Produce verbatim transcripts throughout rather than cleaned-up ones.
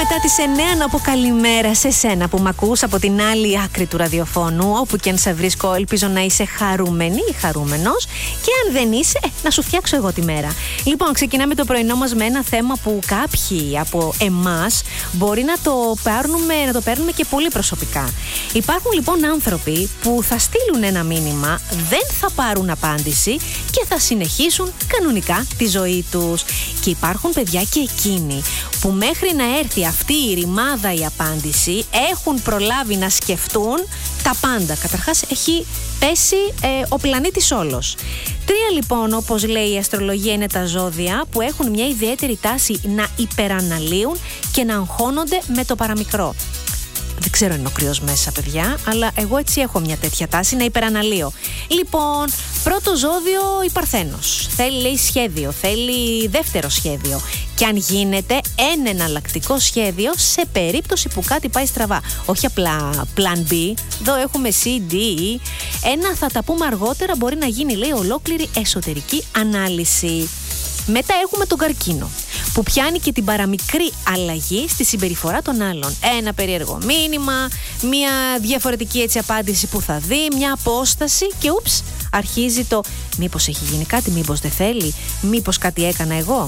μετά τις εννέα να πω καλημέρα σε σένα που μ' ακούς από την άλλη άκρη του ραδιοφώνου. Όπου και αν σε βρίσκω, ελπίζω να είσαι χαρούμενη ή χαρούμενος. Και αν δεν είσαι, ε, να σου φτιάξω εγώ τη μέρα. Λοιπόν, ξεκινάμε το πρωινό μας με ένα θέμα που κάποιοι από εμάς μπορεί να το παίρνουμε, να το παίρνουμε και πολύ προσωπικά. Υπάρχουν λοιπόν άνθρωποι που θα στείλουν ένα μήνυμα, δεν θα πάρουν απάντηση και θα συνεχίσουν κανονικά τη ζωή τους. Και υπάρχουν παιδιά και εκείνοι που μέχρι να έρθει αυτή η ρημάδα η απάντηση έχουν προλάβει να σκεφτούν τα πάντα. Καταρχάς έχει πέσει ε, ο πλανήτης όλος. Τρία λοιπόν, όπως λέει η αστρολογία, είναι τα ζώδια που έχουν μια ιδιαίτερη τάση να υπεραναλύουν και να αγχώνονται με το παραμικρό. Δεν ξέρω αν είναι ο κρύος μέσα, παιδιά, αλλά εγώ έτσι έχω μια τέτοια τάση να υπεραναλύω. Λοιπόν, πρώτο ζώδιο η Παρθένος. Θέλει, λέει, σχέδιο, θέλει δεύτερο σχέδιο. Και αν γίνεται, ένα εναλλακτικό σχέδιο σε περίπτωση που κάτι πάει στραβά. Όχι απλά plan B, εδώ έχουμε C, D, E. Ένα θα τα πούμε αργότερα, μπορεί να γίνει, λέει, ολόκληρη εσωτερική ανάλυση. Μετά έχουμε τον Καρκίνο, που πιάνει και την παραμικρή αλλαγή στη συμπεριφορά των άλλων. Ένα περίεργο μήνυμα, μια διαφορετική έτσι απάντηση που θα δει, μια απόσταση και ούψ, αρχίζει το μήπως έχει γίνει κάτι, μήπως δεν θέλει, μήπως κάτι έκανα εγώ.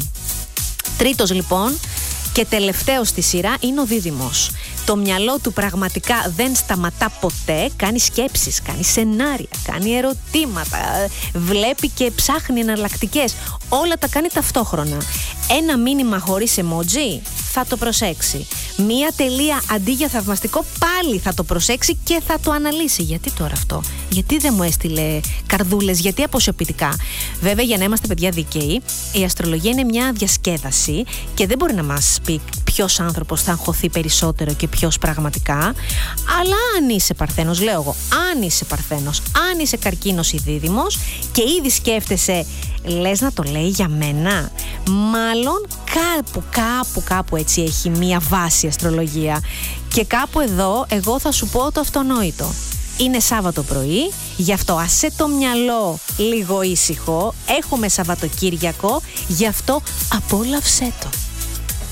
Τρίτος λοιπόν και τελευταίος στη σειρά είναι ο Δίδυμος. Το μυαλό του πραγματικά δεν σταματά ποτέ, κάνει σκέψεις, κάνει σενάρια, κάνει ερωτήματα, βλέπει και ψάχνει εναλλακτικές. Όλα τα κάνει ταυτόχρονα. Ένα μήνυμα χωρίς emoji θα το προσέξει. Μία τελεία αντί για θαυμαστικό πάλι θα το προσέξει και θα το αναλύσει. Γιατί τώρα αυτό, γιατί δεν μου έστειλε καρδούλες, γιατί αποσιωπητικά. Βέβαια, για να είμαστε παιδιά δικαίοι, η αστρολογία είναι μια διασκέδαση και δεν μπορεί να μας πει ποιος άνθρωπος θα αγχωθεί περισσότερο και ποιος πραγματικά. Αλλά αν είσαι Παρθένος, λέω εγώ, αν είσαι Παρθένος, αν είσαι Καρκίνος ή Δίδυμος και ήδη σκέφτεσαι, λες να το λέει για μένα, μάλλον κάπου, κάπου, κάπου έτσι έχει μία βάση αστρολογία. Και κάπου εδώ εγώ θα σου πω το αυτονόητο. Είναι Σάββατο πρωί, γι' αυτό άσε το μυαλό λίγο ήσυχο, έχουμε Σαββατοκύριακο, γι' αυτό απόλαυσέ το.